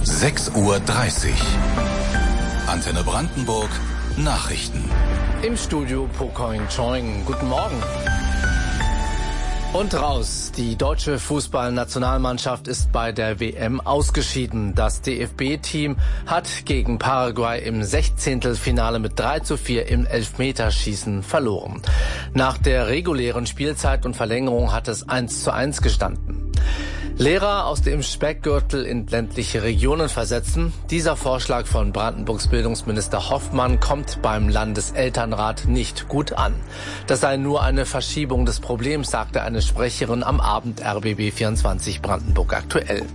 6:30 Uhr. Antenne Brandenburg, Nachrichten. Im Studio Pocoin Choing. Guten Morgen. Und raus. Die deutsche Fußballnationalmannschaft ist bei der WM ausgeschieden. Das DFB-Team hat gegen Paraguay im 16. Finale mit 3:4 im Elfmeterschießen verloren. Nach der regulären Spielzeit und Verlängerung hat es 1:1 gestanden. Lehrer aus dem Speckgürtel in ländliche Regionen versetzen. Dieser Vorschlag von Brandenburgs Bildungsminister Hoffmann kommt beim Landeselternrat nicht gut an. Das sei nur eine Verschiebung des Problems, sagte eine Sprecherin am Abend RBB 24 Brandenburg aktuell.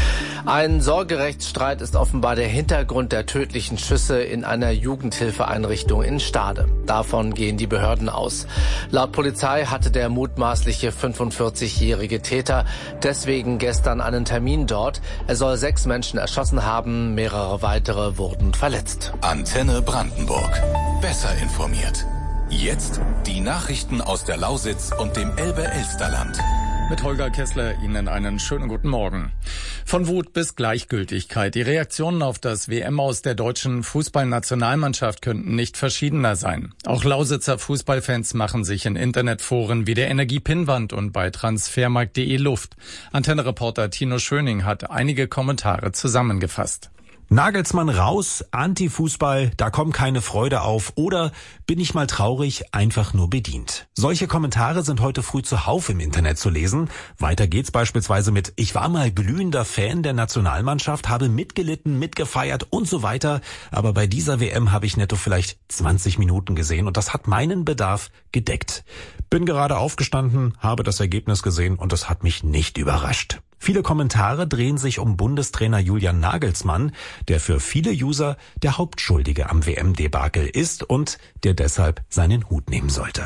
Ein Sorgerechtsstreit ist offenbar der Hintergrund der tödlichen Schüsse in einer Jugendhilfeeinrichtung in Stade. Davon gehen die Behörden aus. Laut Polizei hatte der mutmaßliche 45-jährige Täter deswegen gestern einen Termin dort. Er soll 6 Menschen erschossen haben, mehrere weitere wurden verletzt. Antenne Brandenburg. Besser informiert. Jetzt die Nachrichten aus der Lausitz und dem Elbe-Elsterland. Mit Holger Kessler Ihnen einen schönen guten Morgen. Von Wut bis Gleichgültigkeit. Die Reaktionen auf das WM-Aus der deutschen Fußballnationalmannschaft könnten nicht verschiedener sein. Auch Lausitzer Fußballfans machen sich in Internetforen wie der Energiepinnwand und bei transfermarkt.de Luft. Antenne-Reporter Tino Schöning hat einige Kommentare zusammengefasst. Nagelsmann raus, Anti-Fußball, da kommt keine Freude auf oder bin ich mal traurig, einfach nur bedient. Solche Kommentare sind heute früh zuhauf im Internet zu lesen. Weiter geht's beispielsweise mit ich war mal glühender Fan der Nationalmannschaft, habe mitgelitten, mitgefeiert und so weiter, aber bei dieser WM habe ich netto vielleicht 20 Minuten gesehen und das hat meinen Bedarf gedeckt. Bin gerade aufgestanden, habe das Ergebnis gesehen und es hat mich nicht überrascht. Viele Kommentare drehen sich um Bundestrainer Julian Nagelsmann, der für viele User der Hauptschuldige am WM-Debakel ist und der deshalb seinen Hut nehmen sollte.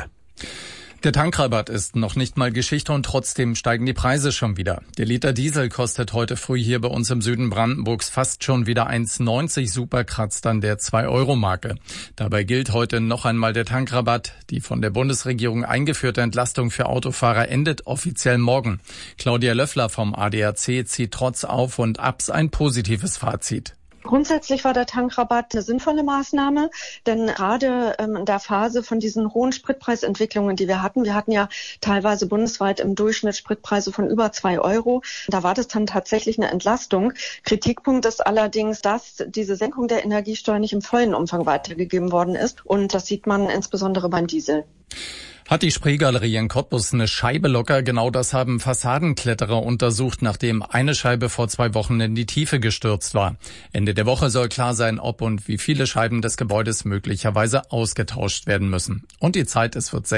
Der Tankrabatt ist noch nicht mal Geschichte und trotzdem steigen die Preise schon wieder. Der Liter Diesel kostet heute früh hier bei uns im Süden Brandenburgs fast schon wieder 1,90, super kratzt an der 2-Euro-Marke. Dabei gilt heute noch einmal der Tankrabatt. Die von der Bundesregierung eingeführte Entlastung für Autofahrer endet offiziell morgen. Claudia Löffler vom ADAC zieht trotz Auf und Abs ein positives Fazit. Grundsätzlich war der Tankrabatt eine sinnvolle Maßnahme, denn gerade in der Phase von diesen hohen Spritpreisentwicklungen, die wir hatten ja teilweise bundesweit im Durchschnitt Spritpreise von über 2 Euro, da war das dann tatsächlich eine Entlastung. Kritikpunkt ist allerdings, dass diese Senkung der Energiesteuer nicht im vollen Umfang weitergegeben worden ist und das sieht man insbesondere beim Diesel. Hat die Spreegalerie in Cottbus eine Scheibe locker? Genau das haben Fassadenkletterer untersucht, nachdem eine Scheibe vor 2 Wochen in die Tiefe gestürzt war. Ende der Woche soll klar sein, ob und wie viele Scheiben des Gebäudes möglicherweise ausgetauscht werden müssen. Und die Zeit, es wird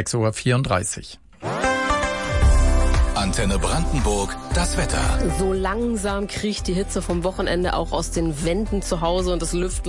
6:34 Uhr. Antenne Brandenburg, das Wetter. So langsam kriecht die Hitze vom Wochenende auch aus den Wänden zu Hause und das Lüften